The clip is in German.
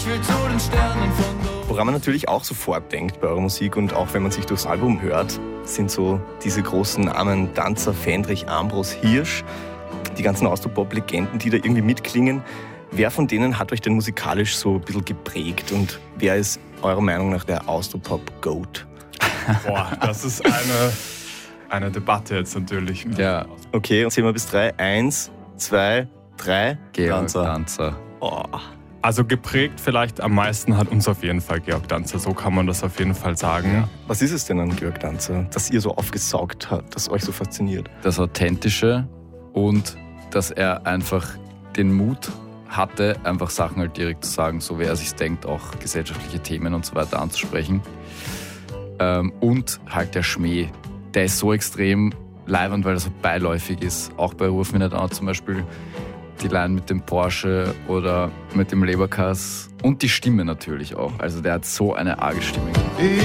Woran man natürlich auch sofort denkt bei eurer Musik und auch wenn man sich durchs Album hört, sind so diese großen Namen Danzer, Fendrich, Ambros, Hirsch, die ganzen Austropop-Legenden, die da irgendwie mitklingen. Wer von denen hat euch denn musikalisch so ein bisschen geprägt und wer ist eurer Meinung nach der Austropop-Goat? Boah, das ist eine Debatte jetzt natürlich. Ja. Okay, und zählen wir bis 3. 1, 2, 3. Georg Danzer. Oh. Also geprägt vielleicht am meisten hat uns auf jeden Fall Georg Danzer, so kann man das auf jeden Fall sagen. Ja. Was ist es denn an Georg Danzer, das ihr so aufgesaugt habt, das euch so fasziniert? Das Authentische und dass er einfach den Mut hatte, einfach Sachen halt direkt zu sagen, so wie er sich denkt, auch gesellschaftliche Themen und so weiter anzusprechen. Und halt der Schmäh, der ist so extrem leibernd, weil er so beiläufig ist. Auch bei Ruf mich nicht an zum Beispiel die Line mit dem Porsche oder mit dem Leberkass und die Stimme natürlich auch. Also der hat so eine arge Stimme.